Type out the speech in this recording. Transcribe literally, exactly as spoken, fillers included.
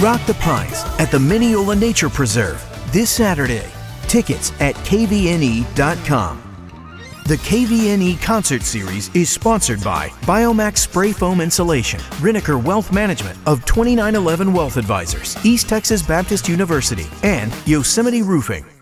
Rock the Pines at the Mineola Nature Preserve this Saturday. Tickets at K V N E dot com. The K V N E Concert Series is sponsored by Biomax Spray Foam Insulation, Riniker Wealth Management of twenty-nine eleven Wealth Advisors, East Texas Baptist University, and Yosemite Roofing.